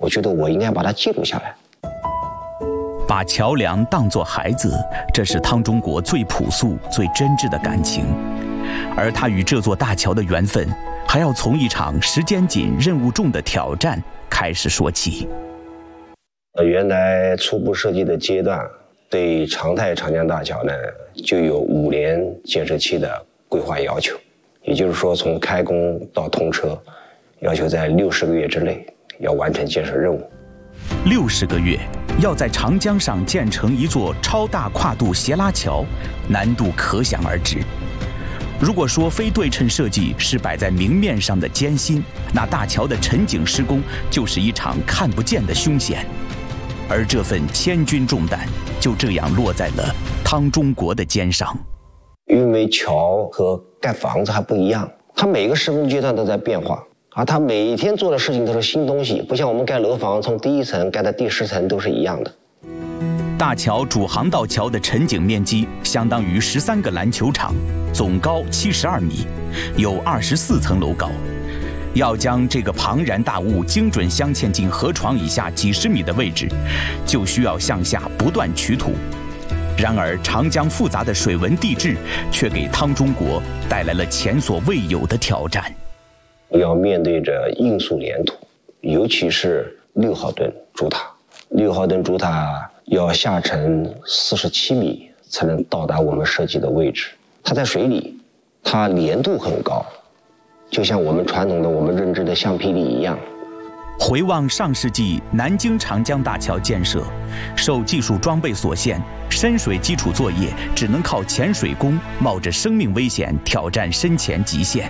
我觉得我应该把它记录下来。 把桥梁当作孩子，这是汤中国最朴素、最真挚的感情。而他与这座大桥的缘分，还要从一场时间紧、任务重的挑战开始说起。 原来初步设计的阶段，对长泰长江大桥呢，就有5年建设期的规划要求，也就是说，从开工到通车，要求在60个月之内要完成建设任务。 60个月，要在长江上建成一座超大跨度斜拉桥，难度可想而知。如果说非对称设计是摆在明面上的艰辛，那大桥的沉井施工就是一场看不见的凶险。而这份千钧重担就这样落在了汤中国的肩上。 因为桥和盖房子还不一样，它每个施工阶段都在变化，而它每一天做的事情都是新东西，不像我们盖楼房从第1层盖到第10层都是一样的。 大桥主航道桥的沉井面积相当于13个篮球场，总高72米，有24层楼高。要将这个庞然大物精准镶嵌进河床以下几十米的位置，就需要向下不断取土。然而，长江复杂的水文地质却给汤中国带来了前所未有的挑战。 要面对着硬塑连土，尤其是6号墩主塔。6号墩主塔要下沉47米才能到达我们设计的位置。它在水里，它连度很高，就像我们传统的我们认知的橡皮泥一样。 回望上世纪南京长江大桥建设，受技术装备所限，深水基础作业只能靠潜水工冒着生命危险挑战深潜极限。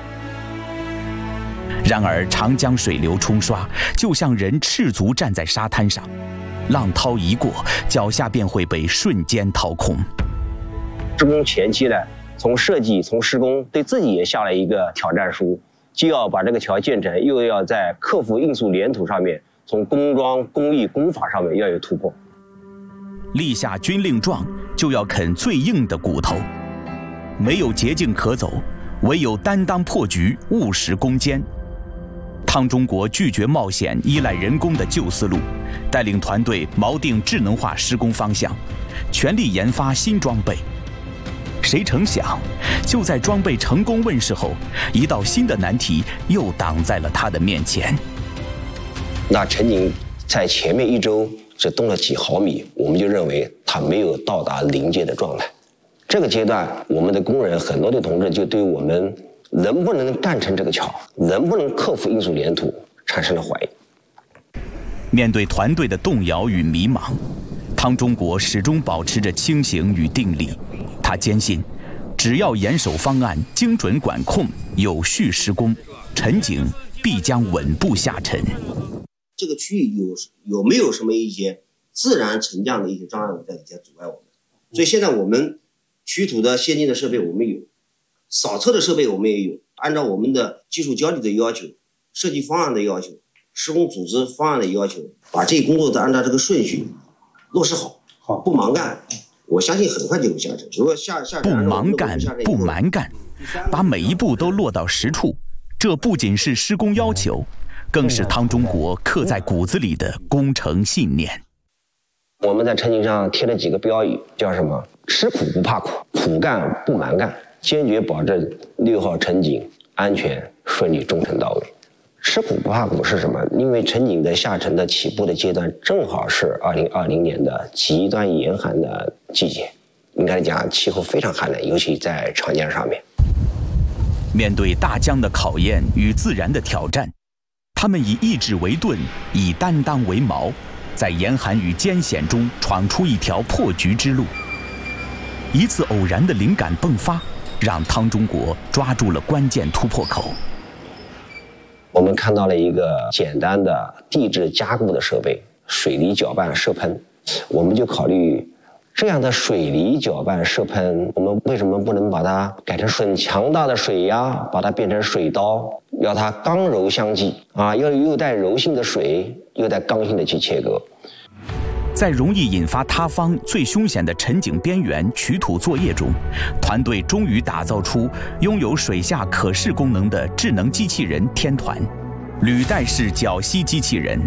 然而，长江水流冲刷，就像人赤足站在沙滩上，浪涛一过，脚下便会被瞬间掏空。 施工前期呢，从设计、从施工，对自己也下了一个挑战书，既要把这个桥建成，又要在克服硬塑连土上面，从工装、工艺、工法上面要有突破。 立下军令状，就要啃最硬的骨头，没有捷径可走，唯有担当破局，务实攻坚。汤中国拒绝冒险依赖人工的旧思路，带领团队锚定智能化施工方向，全力研发新装备。谁成想，就在装备成功问世后，一道新的难题又挡在了他的面前。 那陈井在前面1周只动了几毫米，我们就认为它没有到达临界的状态。这个阶段，我们的工人很多的同志就对我们能不能干成这个桥，能不能克服硬塑连土产生了怀疑。 面对团队的动摇与迷茫，汤中国始终保持着清醒与定力。他坚信，只要严守方案、精准管控、有序施工，沉井必将稳步下沉。 这个区域有没有什么一些自然沉降的一些障碍物在底下阻碍我们？所以现在我们取土的先进的设备我们有，扫测的设备我们也有，按照我们的技术交底的要求、设计方案的要求、施工组织方案的要求，把这些工作都按照这个顺序落实好，不盲干。我相信很快就会下沉。如果下沉不盲干不蛮干，把每一步都落到实处，这不仅是施工要求，更是汤中国刻在骨子里的工程信念。 我们在沉井上贴了几个标语，叫什么？吃苦不怕苦，苦干不蛮干，坚决保证6号沉井安全顺利中程到位。吃苦不怕苦是什么？因为沉井的下沉的起步的阶段正好是2020年的极端严寒的季节，应该讲气候非常寒冷，尤其在长江上面。 面对大江的考验与自然的挑战，他们以意志为盾，以担当为矛，在严寒与艰险中闯出一条破局之路。一次偶然的灵感迸发，让汤中国抓住了关键突破口。 我们看到了一个简单的地质加固的设备——水泥搅拌射喷。我们就考虑，这样的水泥搅拌射喷，我们为什么不能把它改成很强大的水压，把它变成水刀，要它刚柔相济啊，要又带柔性的水，又带刚性的去切割。 在容易引发塌方、最凶险的沉井边缘取土作业中，团队终于打造出拥有水下可视功能的智能机器人天团——履带式绞吸机器人